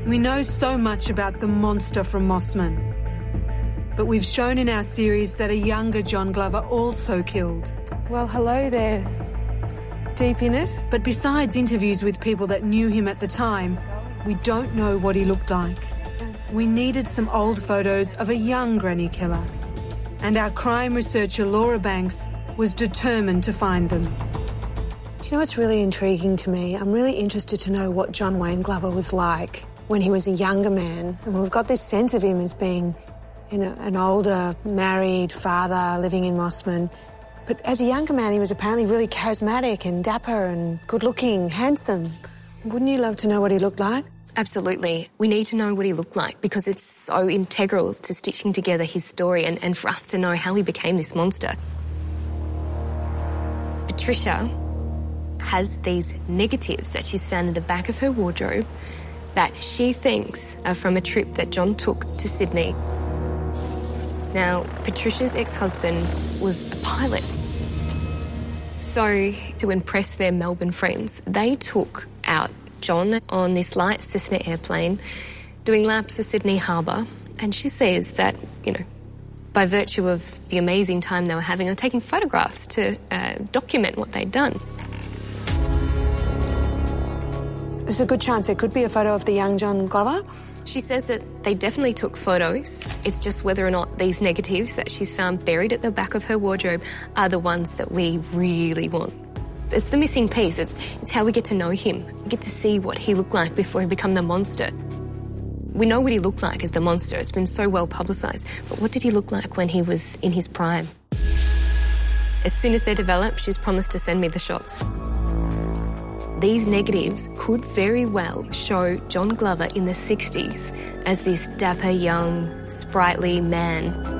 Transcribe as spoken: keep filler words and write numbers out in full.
We know so much about the monster from Mossman. But we've shown in our series that a younger John Glover also killed. Well, hello there. Deep in it? But besides interviews with people that knew him at the time, we don't know what he looked like. We needed some old photos of a young granny killer. And our crime researcher Laura Banks was determined to find them. Do you know what's really intriguing to me? I'm really interested to know what John Wayne Glover was like when he was a younger man. And we've got this sense of him as being, you know, an older, married father living in Mossman. But as a younger man, he was apparently really charismatic and dapper and good-looking, handsome. Wouldn't you love to know what he looked like? Absolutely. We need to know what he looked like because it's so integral to stitching together his story and, and for us to know how he became this monster. Patricia has these negatives that she's found in the back of her wardrobe that she thinks are from a trip that John took to Sydney. Now, Patricia's ex-husband was a pilot. So, to impress their Melbourne friends, they took out John on this light Cessna airplane doing laps of Sydney Harbour, and she says that, you know, by virtue of the amazing time they were having, they were taking photographs to uh, document what they'd done. There's a good chance it could be a photo of the young John Glover. She says that they definitely took photos. It's just whether or not these negatives that she's found buried at the back of her wardrobe are the ones that we really want. It's the missing piece. It's, it's how we get to know him. We get to see what he looked like before he became the monster. We know what he looked like as the monster. It's been so well publicised. But what did he look like when he was in his prime? As soon as they're developed, she's promised to send me the shots. These negatives could very well show John Glover in the sixties as this dapper, young, sprightly man.